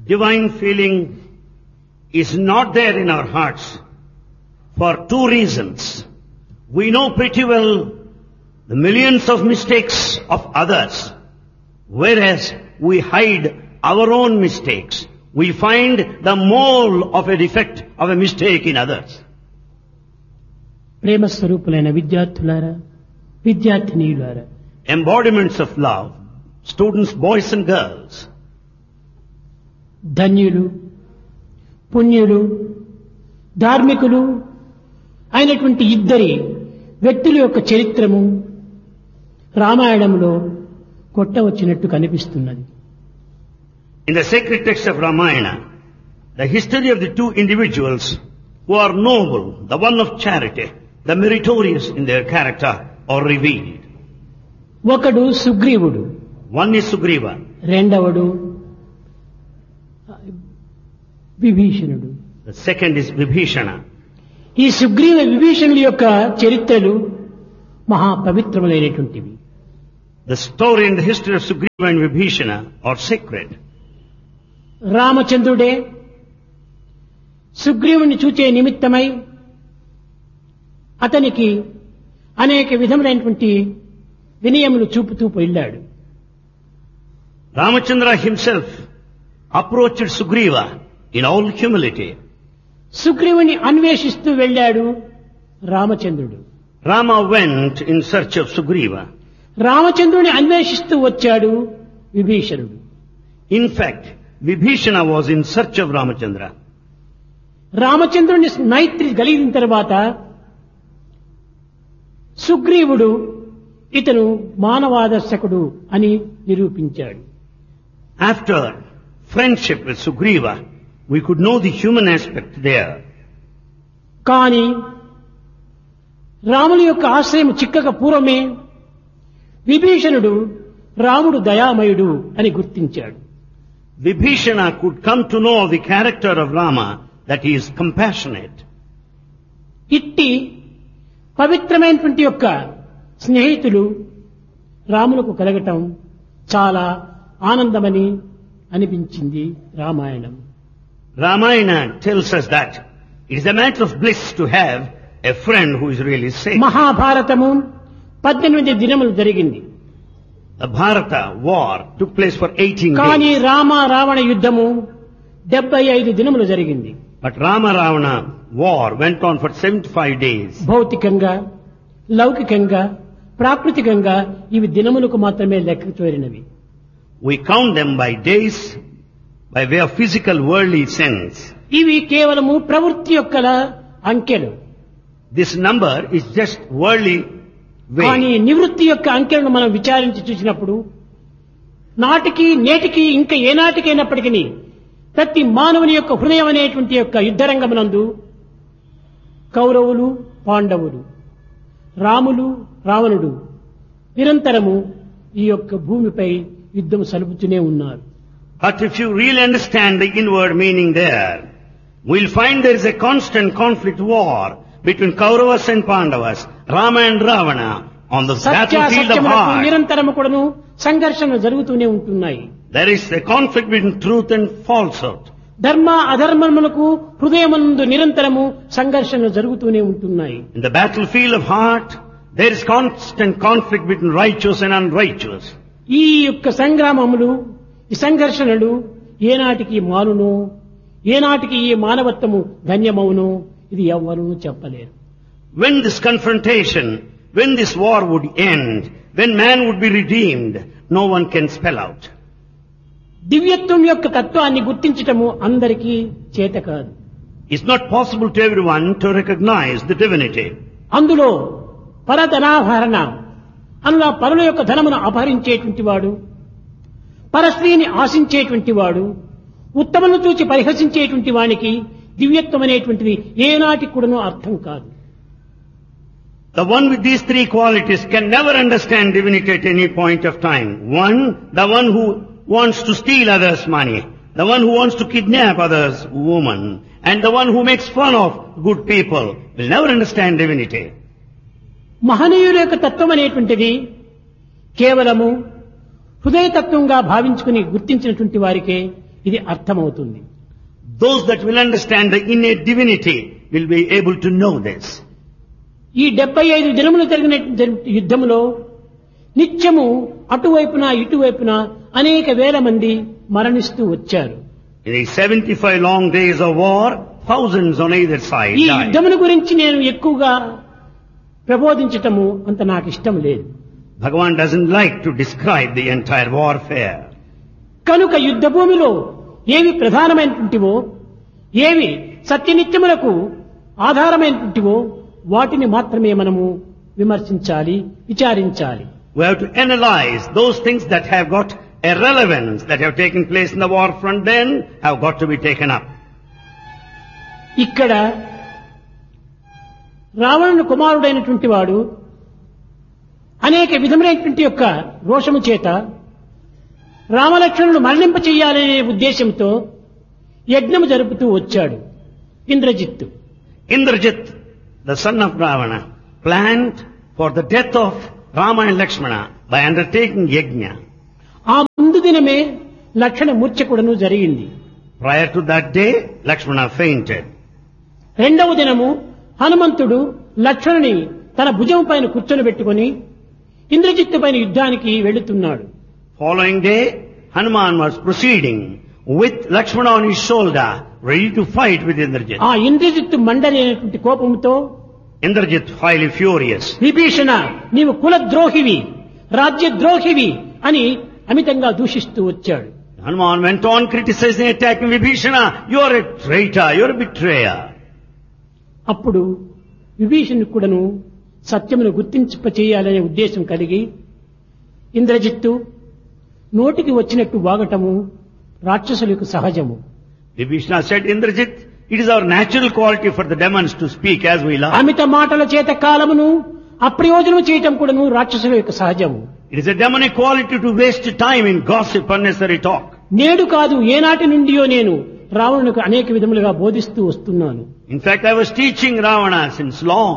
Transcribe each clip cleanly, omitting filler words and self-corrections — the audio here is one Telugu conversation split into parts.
divine feeling is not there in our hearts for two reasons. We know pretty well the millions of mistakes of others, whereas we hide our own mistakes. We find the mole of a defect of a mistake in others. ప్రేమ స్వరూపులైన విద్యార్థులారా, విద్యార్థినీయులారా, Embodiments of love, students, boys and girls. ధన్యులు, పుణ్యులు, ధార్మికులు అయినటువంటి ఇద్దరి వ్యక్తుల యొక్క చరిత్రము రామాయణంలో కొట్టవచ్చినట్టు కనిపిస్తున్నది. In the sacred text of Ramayana, the history of the two individuals who are noble, the one of charity, the meritorious in their character, are revealed. ఒకడు సుగ్రీవుడు, One is Sugriva, రెండవడు విభీషణుడు. the second is Vibhishana. ఈ సుగ్రీవ విభీషణుల యొక్క చరిత్రలు మహా పవిత్రములైనటువంటివి. The story and the history of Sugriva and Vibhishana are sacred. రామచంద్రుడే సుగ్రీవుని చూచే నిమిత్తమై అతనికి అనేక విధములైనటువంటి వినయములు చూపుతూ వెళ్ళాడు. Ramachandra himself approached Sugriva in all humility. సుగ్రీవుని అన్వేషిస్తూ వెళ్ళాడు రామచంద్రుడు. Rama went in search of Sugriva. రామచంద్రుని అన్వేషిస్తూ వచ్చాడు విభీషణుడు. In fact, Vibhishana was in search of Ramachandra. రామచంద్రుని మైత్రి కలిగిన తర్వాత సుగ్రీవుడు ఇతను మానవాదర్శకుడు అని నిరూపించాడు. After friendship with Sugriva, we could know the human aspect there. కానీ రాముని యొక్క ఆశ్రయం చిక్కక పూర్వమే విభీషణుడు రాముడు దయామయుడు అని గుర్తించాడు. Vibhishana could come to know the character of Rama, that he is compassionate. ఇట్టి పవిత్రమైనటువంటి యొక్క స్నేహితులు రాములకు కలగటం చాలా ఆనందమని అనిపించింది Ramayanam. Ramayana tells us that it is a matter of bliss to have a friend who is really safe. మహాభారతము 18 దినములు జరిగింది. The Bharata war took place for 18 కానీ days. రామ రావణ యుద్ధము 75 దినములు జరిగింది. But Rama-Ravana war went on for 75 days. భౌతికంగా, లౌకికంగా, ప్రాకృతికంగా ఇవి దినములకు మాత్రమే లెక్క చేరినవి. We count them by days, by way of physical worldly sense. ఇవి కేవలము ప్రవృత్తి యొక్క అంకెలు. This number is just worldly కానీ way. నివృత్తి యొక్క అంకెలను మనం విచారించి చూసినప్పుడు నాటికి నేటికి ఇంకా ఏనాటికైనప్పటికీ ప్రతి మానవుని యొక్క హృదయం అనేటువంటి యొక్క యుద్ధరంగమునందు కౌరవులు, పాండవులు, రాములు, రావణుడు నిరంతరము ఈ యొక్క భూమిపై యుద్ధం సలుపుతూనే ఉన్నారు. But if you really understand the inward meaning there, we'll find there is a constant conflict war between Kauravas and Pandavas, Rama and Ravana on the battlefield of సత్యాసత్యములకు heart. నిరంతరము కూడాను సంఘర్షణలు జరుగుతూనే ఉంటున్నాయి. There is a conflict between truth and falsehood. ధర్మ అధర్మములకు హృదయమందు నిరంతరము సంఘర్షణలు జరుగుతూనే ఉంటున్నాయి. In the battlefield of heart, there is constant conflict between righteous and unrighteous. ఈ యొక్క సంగ్రామములు, ఈ సంఘర్షణలు ఏనాటికి మానునో, ఏనాటికి ఈ మానవత్వము ధన్యమవునో ఇది ఎవ్వరూ చెప్పలేరు. When this confrontation, when this war would end, when man would be redeemed, no one can spell out. దివ్యత్వం యొక్క తత్వాన్ని గుర్తించటము అందరికీ చేత కాదు. It's not possible to everyone to recognize the divinity. అందులో పరధనాభరణ అందులో పరుల యొక్క ధనమును అపహరించేటువంటి వాడు, పరస్త్రీని ఆశించేటువంటి వాడు, ఉత్తమను చూచి పరిహసించేటువంటి వానికి దివ్యత్వం అనేటువంటిది ఏనాటి కూడాను అర్థం కాదు. The one with these three qualities can never understand divinity at any point of time. One, the one who wants to steal others' money, the one who wants to kidnap others' woman, and the one who makes fun of good people will never understand divinity. మహనీయుల యొక్క తత్వం అనేటువంటిది కేవలము హృదయతత్వంగా భావించుకుని గుర్తించినటువంటి వారికే ఇది అర్థమవుతుంది. Those that will understand the innate divinity will be able to know this. ఈ 75 దినములు జరిగిన యుద్ధములో నిత్యము అటువైపున ఇటువైపున అనేక వేల మంది మరణిస్తూ వచ్చారు. In the 75 long days of war, thousands on either side ఈ died. యుద్ధముల గురించి నేను ఎక్కువగా ప్రబోధించటము అంత నాకు ఇష్టం లేదు. Bhagavan doesn't like to describe the entire warfare. కనుక యుద్ధ భూమిలో ఏవి ప్రధానమైనటువంటివో, ఏవి సత్యనిత్యములకు ఆధారమైనటువంటివో వాటిని మాత్రమే మనము విమర్శించాలి, విచారించాలి. We have to analyze those things that have got a relevance, that have taken place in the war front then, have got to be taken up. ఇక్కడ రావణుని కుమారుడైనటువంటి వాడు అనేక విధములైనటువంటి యొక్క రోషము చేత రామలక్ష్మణులు మరణింప చెయ్యాలనే ఉద్దేశంతో యజ్ఞము జరుపుతూ వచ్చాడు Indrajit. Indrajit, the son of Ravana, planned for the death of Rama and Lakshmana by undertaking yajna. ఆ ముందు దినమే లక్షణ మూర్ఛకుడను జరిగింది. Prior to that day, Lakshmana fainted. రెండవ దినము హనుమంతుడు లక్ష్మణుని తన భుజం పైన కూర్చొని ఇంద్రజిత్తు పైన యుద్ధానికి వెళుతున్నాడు. Following day, Hanuman was proceeding with Lakshmana on his shoulder, ready to fight with Indrajit. ఆ ఇంద్రజిత్తు మండలేనటువంటి కోపంతో Indrajit, highly furious, విభీషణ నీవు కులద్రోహివి, రాజ్యద్రోహివి అని అమితంగా దూషిస్తూ వచ్చాడు. Hanuman went on criticizing, attacking Vibhishana. You are a traitor, you are a betrayer. అప్పుడు విభీషణుడు కూడాను సత్యమును గుర్తింప చేయాలనే ఉద్దేశం కలిగి ఇంద్రజిత్తు నోటికి వచ్చినట్టు వాగటము రాక్షసులకు సహజము. Vibhishana said, Indrajit, it is our natural quality for the demons to speak as we love. అమిత మాటల చేత కాలమును అప్రయోజనం చేయటం కూడాను రాక్షసుల యొక్క సహజము. It is a demonic quality to waste time in gossip, unnecessary talk. నేడు కాదు ఏనాటి నుండియో నేను రావణునికి అనేక విధములుగా బోధిస్తూ వస్తున్నాను. In fact, I was teaching Ravana since long.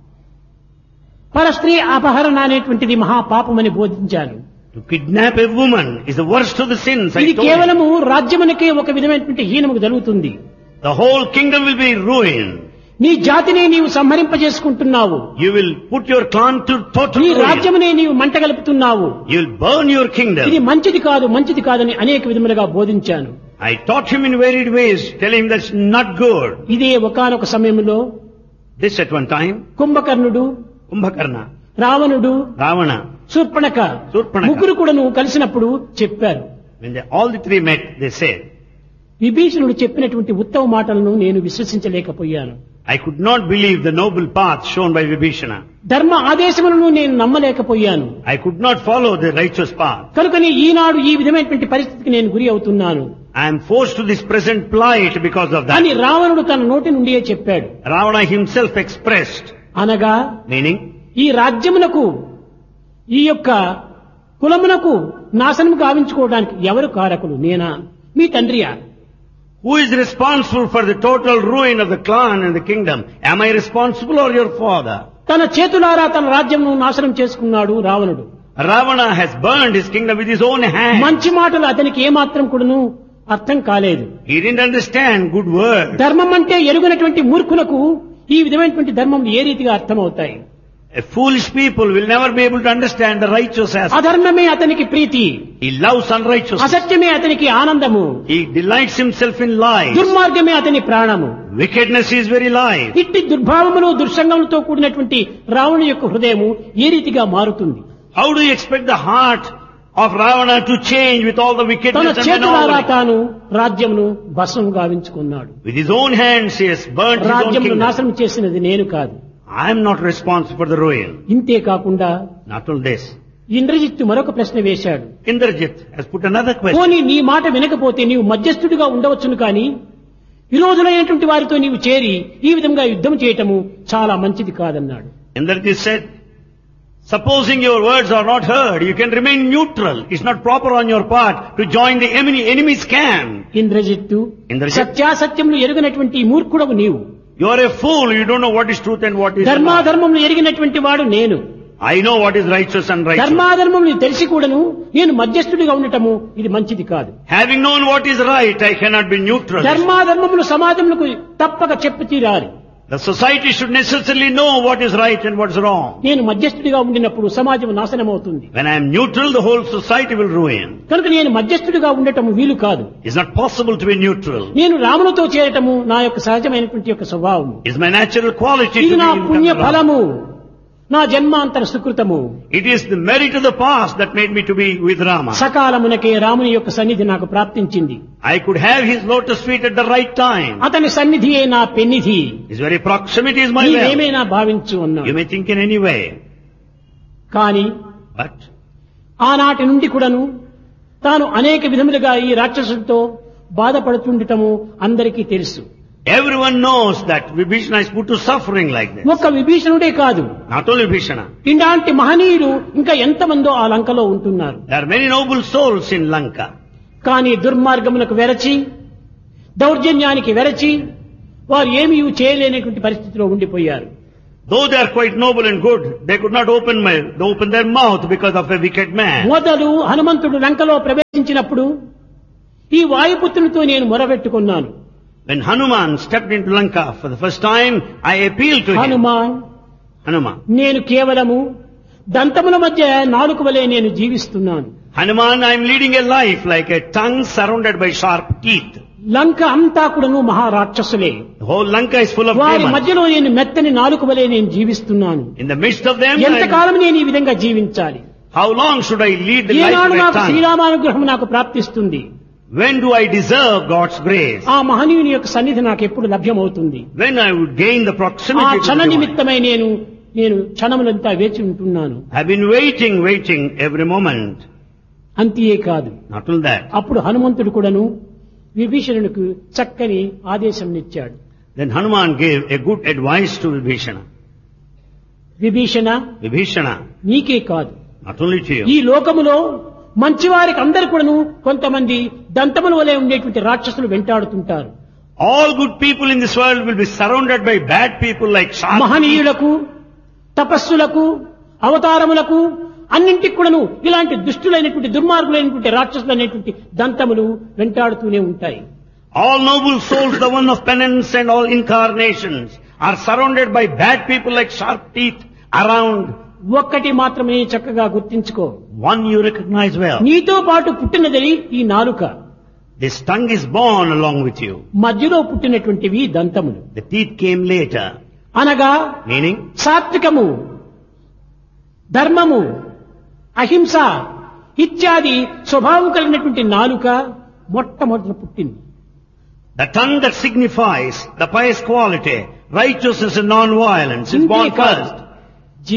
పరస్త్రీ అపహరణ అనేటువంటిది మహాపాపమని బోధించాను. To kidnap a woman is the worst of the sins, I ఇది told him. కేవలము రాజ్యమునకే ఒక విధమైనటువంటి హీనము జరుగుతుంది. The whole kingdom will be ruined. నీ జాతిని నీవు సంహరింపజేసుకుంటున్నావు. You will put your clan to total నీ ruin. రాజ్యమునే నీవు మంటగలుపుతున్నావు. You will burn your kingdom. ఇది మంచిది కాదని అనేక విధములుగా బోధించాను. I taught him in varied ways, telling him that's not good. ఇదే ఒకానొక సమయంలో This at one time, కుంభకర్ణుడు, Kumbhakarna, రావణుడు, Ravana, శూర్పణఖ శూర్పణఖ ముగ్గురు కూడాను కలిసినప్పుడు చెప్పారు. when all the three met, they said, విభీషణుడు చెప్పినటువంటి ఉత్తమ మాటలను నేను విశ్వసించలేకపోయాను. I could not believe the noble path shown by Vibhishana. ధర్మ ఆదేశములను నేను నమ్మలేకపోయాను. I could not follow the righteous path. కనుకని ఈనాడు ఈ విధమైనటువంటి పరిస్థితికి నేను గురి అవుతున్నాను I am forced to this present plight because of అని that. రావణుడు తన నోటి నుండియే చెప్పాడు. Ravana himself expressed, అనగా meaning, ఈ రాజ్యమునకు ఈ యొక్క కులమునకు నాశనము గావించుకోవడానికి ఎవరు కారకులు? నేనా, మీ తండ్రియా? who is responsible for the total ruin of the clan and the kingdom? Am I responsible or your father? తన చేతులారా తన రాజ్యమును నాశనం చేసుకున్నాడు రావణుడు. Ravana has burned his kingdom with his own hand. మంచి మాటలు అతనికి ఏమాత్రం కూడాను అర్థం కాలేదు. He didn't understand good words. ధర్మం అంటే ఎరుగనటువంటి మూర్ఖులకు ఈ విధమైనటువంటి ధర్మం ఏ రీతిగా అర్థమవుతాయి? A foolish people will never be able to understand the righteous aspect. అధర్మమే అతనికి ప్రీతి, He loves unrighteousness. అసత్యమే అతనికి ఆనందము, He delights himself in lies. దుర్మార్గమే అతని ప్రాణము. Wickedness is very life. ఇట్టి దుర్భావములు దుర్సంగములతో కూడినటువంటి రావణు యొక్క హృదయము ఏ రీతిగా మారుతుంది? How do you expect the heart of Ravana to change with all the తన wickedness and చేతులారా malice? తాను రాజ్యమును భస్మం గావించుకున్నాడు. With his own hands he has burnt his own రాజ్యమును kingdom. నాశనం చేసినది నేను కాదు. I am not responsible for the ruin. ఇంతే కాకుండా Not only this, ఇంద్రజిత్తు మరొక ప్రశ్న వేశాడు. Indrajit has put another question. పోనీ నీ మాట వినకపోతే నీవు మధ్యస్థుడిగా ఉండవచ్చును కానీ విరోధులైనటువంటి వారితో నీవు చేరి ఈ విధంగా యుద్ధం చేయటము చాలా మంచిది కాదన్నాడు. Indrajit said, supposing your words are not heard, you can remain neutral. It's not proper on your part to join the enemy's camp. Indrajit Indrajit, సత్యాసత్యములు ఎరుగనటువంటి మూర్ఖుడవు నీవు. You are a fool. You don't know what is truth and what is not. ధర్మాధర్మములు ఎరిగినటువంటి వాడు నేను. I know what is righteous and righteous. ధర్మాధర్మములు తెలిసి కూడాను నేను మధ్యస్థుడిగా ఉండటము ఇది మంచిది కాదు. Having known what is right, I cannot be neutral. ధర్మాధర్మములు సమాజములకు తప్పక చెప్పి తీరాలి. The society should necessarily know what is right and what is wrong. నేను మధ్యస్థుడిగా ఉండినప్పుడు సమాజం నాశనం అవుతుంది. When I am neutral, the whole society will ruin. కనుక నేను మధ్యస్థుడిగా ఉండటము వీలు కాదు. It's not possible to be neutral. నేను రామునితో చేరటము నా యొక్క సహజమైనటువంటి యొక్క స్వభావము. It's my natural quality ఇది to నా be in పుణ్య Rama. ఫలము, నా జన్మాంతర సుకృతము. It is the merit of the past that made me to be with Rama. సకాలమునకే రాముని యొక్క సన్నిధి నాకు ప్రాప్తించింది. I could have his lotus feet at the right time. అతని సన్నిధియే నా పెన్నిధి. His very proximity is my will. నీవేమైనా భావించు అన్నా. You may think in any way. కానీ But ఆనాటి నుండి కూడాను తాను అనేక విధములుగా ఈ రాక్షసులతో బాధపడుతుండటము అందరికీ తెలుసు. everyone knows that Vibhishana is put to suffering like this. ఒక్క విభీషణుడే కాదు, Not only Vibhishana. ఇలాంటి మహనీయులు ఇంకా ఎంతమందో ఆ లంకలో ఉంటున్నారు. There are many noble souls in Lanka. కానీ దుర్మార్గములకు వెరచి, దౌర్జన్యానికి వెరచి వారు ఏమీ చేయలేనటువంటి పరిస్థితిలో ఉండిపోయారు. Though they are quite noble and good, they could not open their mouth because of a wicked man. మొదలు హనుమంతుడు లంకలో ప్రవేశించినప్పుడు ఈ వాయుపుత్రునితో నేను మొరబెట్టుకున్నాను. When Hanuman stepped into Lanka for the first time, I appealed to him. Hanuman. నేను కేవలము దంతముల మధ్య నాలుక వలె నేను జీవిస్తున్నాను. Hanuman, I am leading a life like a tongue surrounded by sharp teeth. లంక అంతా కూడాను మహారాక్షసులే. The whole Lanka is full of వారి demons. మధ్యలో నేను మెత్తని నాలుక వలె నేను జీవిస్తున్నాను. In the midst of them, ఎంతకాలం నేను ఈ విధంగా జీవించాలి? how long should I lead the life Eenadu of a నాకు tongue? శ్రీరామానుగ్రహం నాకు ప్రాప్తిస్తుంది. When do I deserve God's grace? ఆ మహనీయుని యొక్క సన్నిధి నాకు ఎప్పుడు లభ్యమవుతుంది? When I would gain the ఆ proximity to the క్షణ divine. నిమిత్తమై నేను క్షణములంతా వేచి ఉంటున్నాను. I've been waiting every moment. అంతే కాదు, Not only that. అప్పుడు హనుమంతుడు కూడాను విభీషణునికి చక్కని ఆదేశం ఇచ్చాడు. Then Hanuman gave a good advice to Vibhishana. Vibhishana, Vibhishana, నీకే కాదు, not only to ఈ you. లోకములో మంచివారికి అందరు కూడాను కొంతమంది దంతముల వలె ఉండేటువంటి రాక్షసులు వెంటాడుతుంటారు. All good people in this world will be surrounded by bad people like sharp teeth. మహనీయులకు, తపస్సులకు, అవతారములకు అన్నింటికి కూడాను ఇలాంటి దుష్టులైనటువంటి దుర్మార్గులైనటువంటి రాక్షసులు అనేటువంటి దంతములు వెంటాడుతూనే ఉంటాయి. All noble souls, the one of penance and all incarnations, are surrounded by bad people like sharp teeth around. ఒక్కటి మాత్రమే చక్కగా గుర్తించుకో, One you recognize well. నీతో పాటు పుట్టినది ఈ నాలుక, This tongue is born along with you. మధ్యలో పుట్టినటువంటివి దంతములు. The teeth came later. అనగా Meaning, సాత్వికము, ధర్మము, అహింస ఇత్యాది స్వభావం కలిగినటువంటి నాలుక మొట్టమొదట పుట్టింది. the tongue that signifies the pious quality, righteousness and non-violence is born ఇంతే కాదు, first.